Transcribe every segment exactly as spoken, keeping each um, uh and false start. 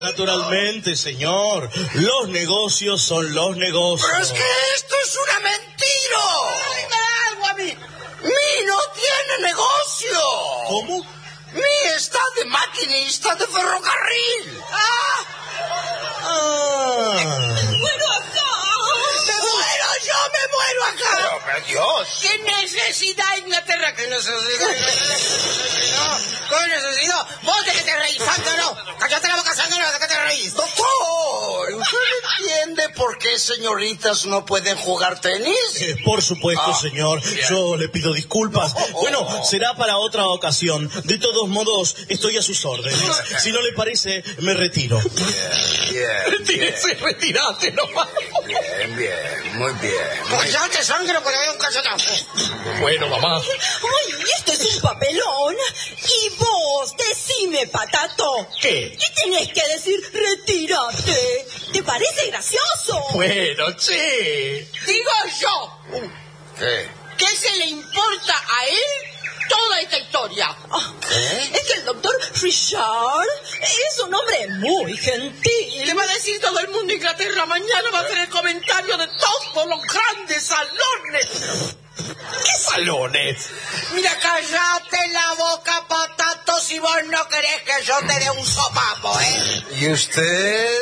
Naturalmente, señor. Los negocios son los negocios. Pero es que esto es una mentira. Dime algo a mí. Mi no tiene negocio. ¿Cómo? Mi está de maquinista de ferrocarril. ¡Ah! Ah. ¡Muero acá! ¡Me muero! ¡Yo me muero acá! ¡Pero, Dios! ¿Qué necesidad, Inglaterra? ¿Qué necesidad? ¿Qué necesidad? ¿Vos de qué te reís, zángano? ¡Cállate la boca, zángano! ¿De qué te reís? Doctor, ¿usted entiende por qué señoritas no pueden jugar tenis? Eh, por supuesto, Ah, señor. bien. Yo le pido disculpas. Oh, oh, Bueno, oh. será para otra ocasión. De todos modos, estoy a sus órdenes. Si no le parece, me retiro. Bien, bien. Retírese, retirate nomás. Bien, bien, muy bien. ¡Cállate, zángano, que te doy un cachetazo! Bueno, mamá. ¡Ay, este es un papelón! Y vos, decime, patato. ¿Qué? ¿Qué tenés que decir? ¡Retírate! ¿Te parece gracioso? Bueno, che. Digo yo, ¿Qué? ¿qué se le importa a él toda esta historia? Ah, ¿Qué? es que el doctor Richard es un hombre muy gentil. Le va a decir todo el mundo de Inglaterra, mañana va a hacer el comentario de todos los grandes salones. ¿Qué salones? Mira, cállate la boca, patato, si vos no querés que yo te dé un sopapo, ¿eh? ¿Y usted,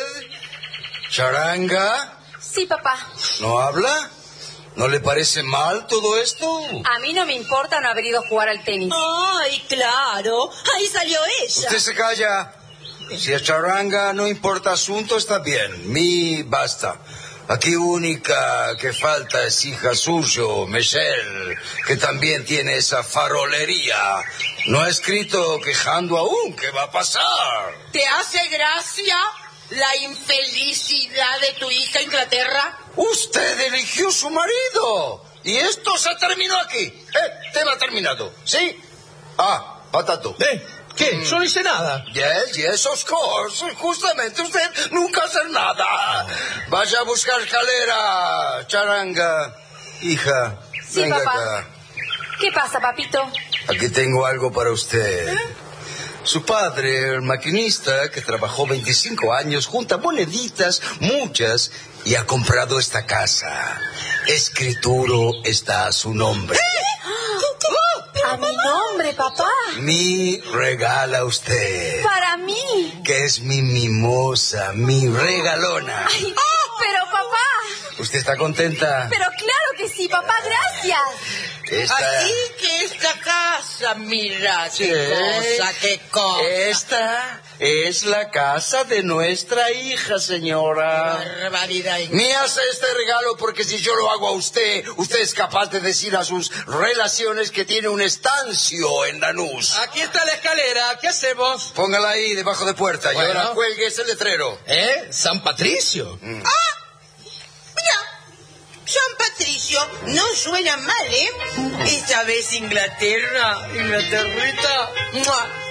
Charanga, Sí, papá. no habla? ¿No le parece mal todo esto? A mí no me importa no haber ido a jugar al tenis. Ay, claro. Ahí salió ella. Usted se calla. Si a Charanga no importa asunto, está bien. Mi basta. Aquí única que falta es hija suyo, Michelle, que también tiene esa farolería. No ha escrito quejando aún. ¿Qué va a pasar? ¿Te hace gracia la infelicidad de tu hija Inglaterra? Usted eligió su marido. Y esto se terminó aquí. Eh, tema terminado. ¿Sí? Ah, patato. ¿Eh? ¿Qué? Yo no hice nada. Yes, yes, of course. Justamente usted nunca hace nada. Vaya a buscar escalera, Charanga. Hija, Sí, venga papá. acá. ¿Qué pasa, papito? Aquí tengo algo para usted. Su padre, el maquinista, que trabajó veinticinco años, junta moneditas, muchas, y ha comprado esta casa. Escrituro está a su nombre. A mi nombre, papá. Mi regala a usted, Para mí. que es mi mimosa, mi regalona. Ay, pero papá. ¿Usted está contenta? Pero claro que sí, papá, gracias. Esta, Así que esta casa, mira, Sí. qué cosa, qué cosa. esta es la casa de nuestra hija, señora. Barbaridad. Me hace este regalo porque si yo lo hago a usted, usted es capaz de decir a sus relaciones que tiene un estancio en Lanús. Aquí está la escalera, ¿qué hacemos? Póngala ahí debajo de puerta y Bueno. ahora cuelgue ese letrero. ¿Eh? San Patricio. Mira, San Patricio no suena mal, ¿eh? Esta vez Inglaterra, Inglaterrita, ¡mua!